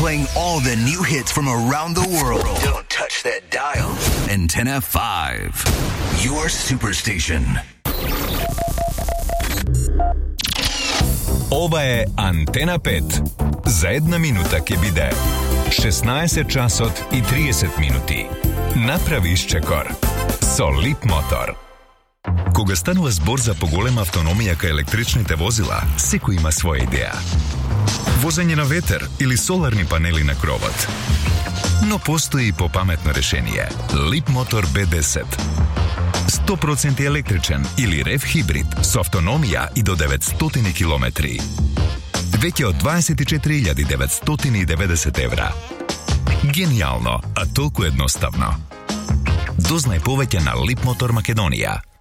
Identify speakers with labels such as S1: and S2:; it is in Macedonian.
S1: playing all the new hits from around the world. Don't touch that dial. Antenna 5, your superstation.
S2: Ova je Antena 5. За една минута ќе биде 16 часот и 30 минути. Направи шчекор со Лип Мотор. Кога станува збор за поголема автономија кај електричните возила, секој има своја идеја. Возење на ветер или соларни панели на кровот. Но постои и попаметно решение. Лип Мотор B10. 100% електричен или рев хибрид со автономија и до 900 километри. Веќе од 24.990 евра. Гениално, а толку едноставно. Дознај повеќе на Лип Мотор Македонија.